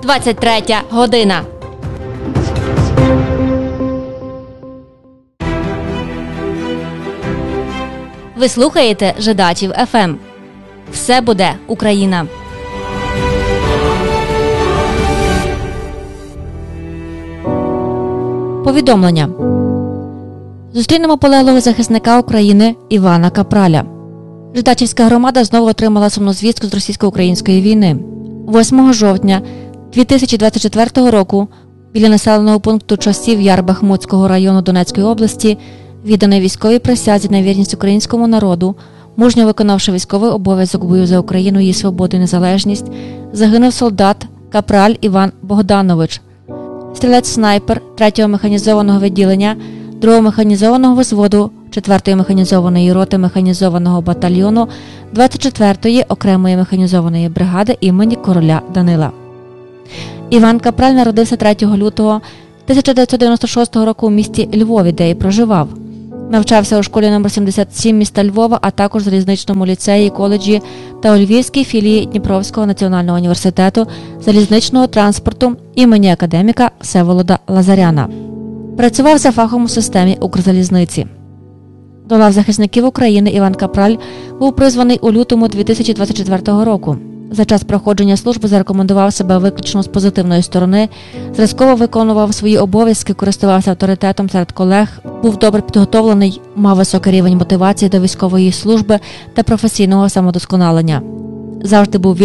23 година. Ви слухаєте Жидачів ФМ. Все буде Україна. Повідомлення. Зустрінемо полеглого захисника України Івана Капраля. Жидачівська громада знову отримала сумну звістку з російсько-української війни. 8 жовтня 2024 року біля населеного пункту Часів Яр Бахмутського району Донецької області, відданий військовій присязі на вірність українському народу, мужньо виконавши військовий обов'язок в бою за Україну, її свободу і незалежність, загинув солдат Капраль Іван Богданович, стрілець-снайпер 3-го механізованого відділення 2-го механізованого взводу 4-ї механізованої роти механізованого батальйону 24-ї окремої механізованої бригади імені короля Данила. Іван Капраль народився 3 лютого 1996 року у місті Львові, де і проживав. Навчався у школі номер 77 міста Львова, а також в залізничному ліцеї, коледжі та у Львівській філії Дніпровського національного університету залізничного транспорту імені академіка Всеволода Лазаряна. Працював за фахом у системі Укрзалізниці. До лав захисників України Іван Капраль був призваний у лютому 2024 року. За час проходження служби зарекомендував себе виключно з позитивної сторони, зразково виконував свої обов'язки, користувався авторитетом серед колег, був добре підготовлений, мав високий рівень мотивації до військової служби та професійного самодосконалення. Завжди був